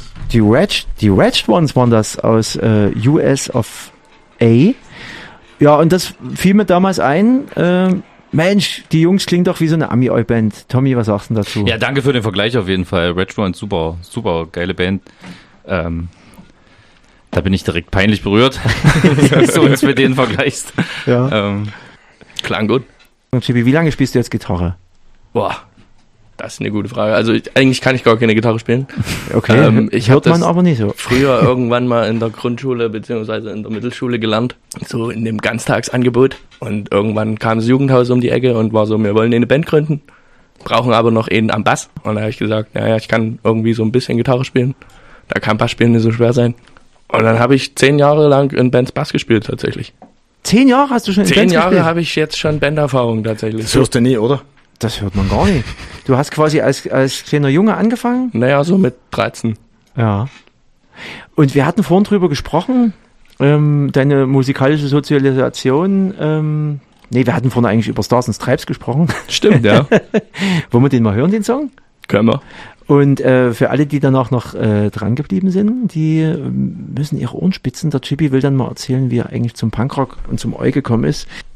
Die Wretched Ones waren das aus US of A. Ja, und das fiel mir damals ein. Mensch, die Jungs klingen doch wie so eine Ami-Oi-Band. Tommy, was sagst du dazu? Ja, danke für den Vergleich auf jeden Fall. Wretched Ones, super, super geile Band. Da bin ich direkt peinlich berührt, dass du uns mit denen vergleichst. Ja. Klang gut. Und Chibi, wie lange spielst du jetzt Gitarre? Boah, das ist eine gute Frage. Also eigentlich kann ich gar keine Gitarre spielen. Okay, hört man aber nicht so. Früher irgendwann mal in der Grundschule beziehungsweise in der Mittelschule gelernt, so in dem Ganztagsangebot. Und irgendwann kam das Jugendhaus um die Ecke und war so, wir wollen eine Band gründen, brauchen aber noch einen am Bass. Und da habe ich gesagt, naja, ich kann irgendwie so ein bisschen Gitarre spielen. Da kann Bassspielen nicht so schwer sein. Und dann habe ich 10 Jahre lang in Bands Bass gespielt tatsächlich. 10 Jahre hast du schon in 10 Bands Jahre gespielt? habe ich jetzt schon Banderfahrung tatsächlich. Das hörst du nie, oder? Das hört man gar nicht. Du hast quasi als kleiner Junge angefangen? Naja, so mit 13. Ja. Und wir hatten vorhin drüber gesprochen, deine musikalische Sozialisation. Wir hatten vorhin eigentlich über Stars and Stripes gesprochen. Stimmt, ja. Wollen wir den mal hören, den Song? Können wir. Und für alle, die danach noch dran geblieben sind, die müssen ihre Ohren spitzen. Der Chibi will dann mal erzählen, wie er eigentlich zum Punkrock und zum Oi gekommen ist.